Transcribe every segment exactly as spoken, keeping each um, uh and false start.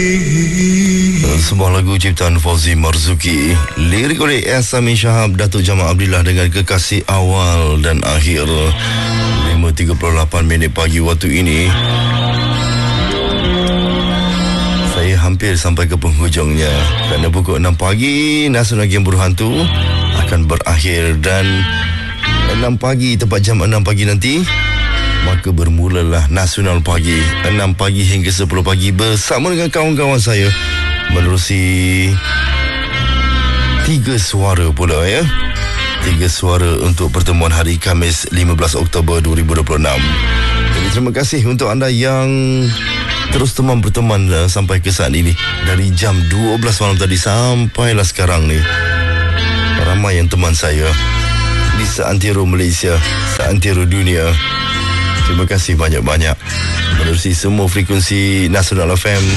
Sebuah lagu ciptaan Fauzi Marzuki, lirik oleh Amin Shahab, Datuk Jamal Abdillah dengan Kekasih Awal dan Akhir. lima tiga puluh lapan minit pagi waktu ini, saya hampir sampai ke penghujungnya. Kerana pukul enam pagi Nasional Game Berhantu akan berakhir, dan enam pagi, tepat jam enam pagi nanti, maka bermulalah Nasional Pagi. enam pagi hingga sepuluh pagi bersama dengan kawan-kawan saya menerusi tiga suara pula ya. Tiga suara untuk pertemuan hari Khamis lima belas Oktober dua ribu dua puluh enam. Jadi terima kasih untuk anda yang terus teman berteman uh, sampai ke saat ini. Dari jam dua belas malam tadi sampailah sekarang ni, ramai yang teman saya di seantero Malaysia, seantero dunia. Terima kasih banyak-banyak menerusi semua frekuensi Nasional F M.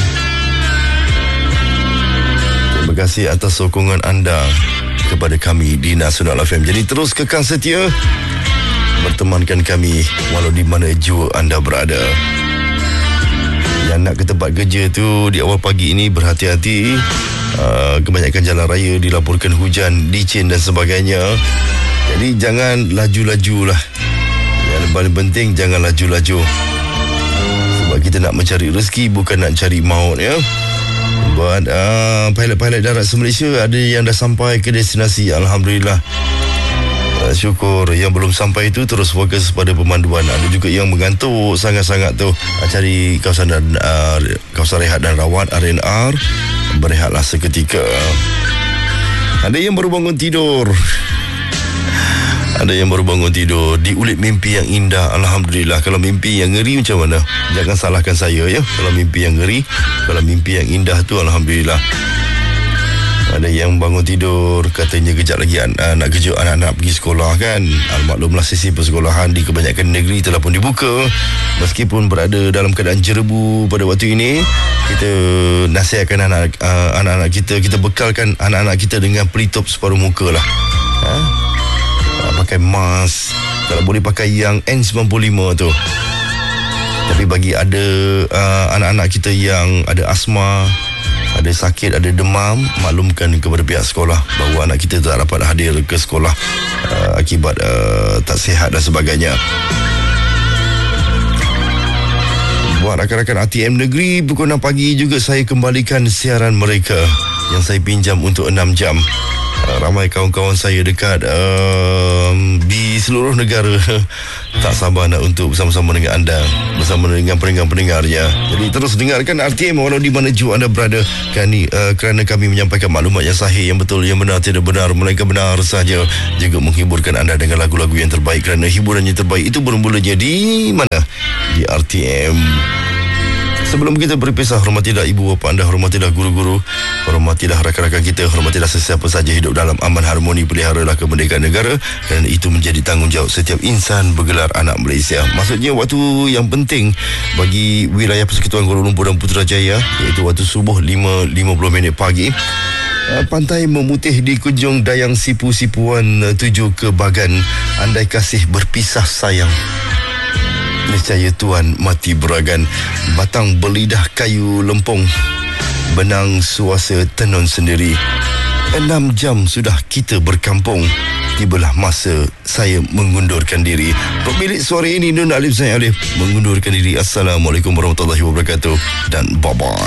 Terima kasih atas sokongan anda kepada kami di Nasional F M. Jadi terus kekal setia bertemankan kami walau di mana jua anda berada. Yang nak ke tempat kerja tu di awal pagi ini berhati-hati. Uh, kebanyakan jalan raya dilaporkan hujan, licin dan sebagainya. Jadi jangan laju-laju lah. Yang paling penting jangan laju-laju, sebab kita nak mencari rezeki, bukan nak cari maut ya. Buat uh, pilot-pilot darat se-Malaysia, ada yang dah sampai ke destinasi, alhamdulillah. Uh, syukur. Yang belum sampai itu terus fokus pada pemanduan. Ada juga yang mengantuk sangat-sangat tu, uh, cari kawasan dan uh, kawasan rehat dan rawat R and R. Berehatlah seketika. Ada yang baru bangun tidur. Ada yang baru bangun tidur diulit mimpi yang indah, alhamdulillah. Kalau mimpi yang ngeri macam mana? Jangan salahkan saya ya. Kalau mimpi yang ngeri, kalau mimpi yang indah tu alhamdulillah. Ada yang bangun tidur katanya kejap lagi uh, nak kejut anak-anak pergi sekolah kan. Maklumlah sesi persekolahan di kebanyakan negeri telah pun dibuka. Meskipun berada dalam keadaan jerebu pada waktu ini, kita nasihatkan anak, uh, anak-anak kita, kita bekalkan anak-anak kita dengan pelitup separuh muka lah. Ha? Pakai mask, kalau boleh pakai yang N sembilan puluh lima tu. Tapi bagi ada uh, anak-anak kita yang ada asma, ada sakit, ada demam, maklumkan kepada pihak sekolah bahawa anak kita tak dapat hadir ke sekolah uh, akibat uh, tak sihat dan sebagainya. Buat rakan-rakan R T M negeri, pukul enam pagi juga saya kembalikan siaran mereka yang saya pinjam untuk enam jam. Uh, ramai kawan-kawan saya dekat uh, di seluruh negara tak sabar nak untuk bersama-sama dengan anda, bersama dengan pendengar-pendengarnya. Jadi terus dengarkan R T M walau di mana jua anda berada, kani, uh, kerana kami menyampaikan maklumat yang sahih, yang betul, yang benar, tidak benar, melainkan benar saja. Juga menghiburkan anda dengan lagu-lagu yang terbaik, kerana hiburan yang terbaik itu bermulanya di mana? Di R T M. Sebelum kita berpisah, hormatilah ibu bapa anda, hormatilah guru-guru, hormatilah rakan-rakan kita, hormatilah sesiapa saja hidup dalam aman harmoni, peliharalah kemerdekaan negara, kerana itu menjadi tanggungjawab setiap insan bergelar anak Malaysia. Maksudnya waktu yang penting bagi wilayah Persekutuan Kuala Lumpur dan Putrajaya, iaitu waktu subuh lima lima puluh minit pagi. Pantai memutih di Kunjung Dayang Sipu-Sipuan tuju ke Bagan. Andai kasih berpisah sayang, niscaya Tuhan mati beragan. Batang berlidah kayu lempung, benang suasa tenun sendiri. Enam jam sudah kita berkampung, tibalah masa saya mengundurkan diri. Pemilik suara ini Nun Alif Zain Alif mengundurkan diri. Assalamualaikum warahmatullahi wabarakatuh dan bye-bye.